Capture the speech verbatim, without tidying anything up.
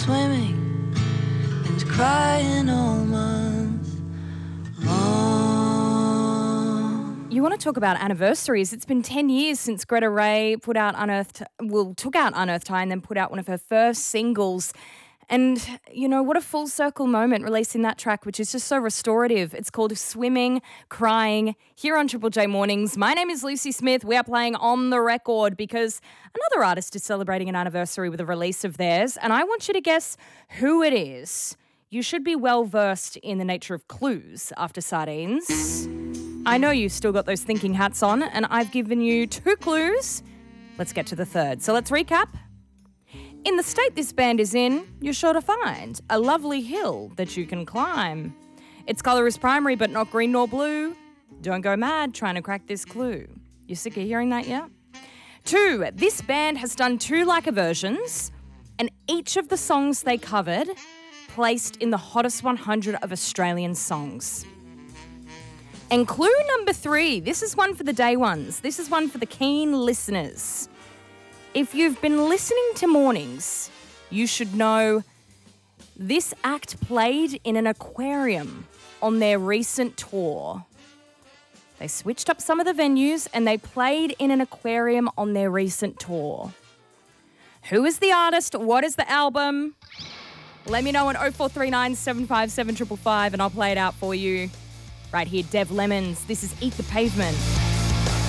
swimming and crying all month long. You want to talk about anniversaries? It's been ten years since Greta Ray put out Unearthed, well, took out Unearthed High and then put out one of her first singles. And, you know, what a full circle moment releasing that track, which is just so restorative. It's called Swimming, Crying, here on Triple J Mornings. My name is Lucy Smith. We are playing On The Record because another artist is celebrating an anniversary with a release of theirs, and I want you to guess who it is. You should be well versed in the nature of clues after Sardines. I know you've still got those thinking hats on, and I've given you two clues. Let's get to the third. So let's recap. In the state this band is in, you're sure to find a lovely hill that you can climb. Its colour is primary but not green nor blue. Don't go mad trying to crack this clue. You sick of hearing that yet? Two, this band has done two Like versions, and each of the songs they covered placed in the hottest one hundred of Australian songs. And clue number three, this is one for the day ones. This is one for the keen listeners. If you've been listening to Mornings, you should know this act played in an aquarium on their recent tour. They switched up some of the venues and they played in an aquarium on their recent tour. Who is the artist? What is the album? Let me know on oh four three nine, seven five seven, five five five and I'll play it out for you. Right here, Dev Lemons. This is Eat the Pavement.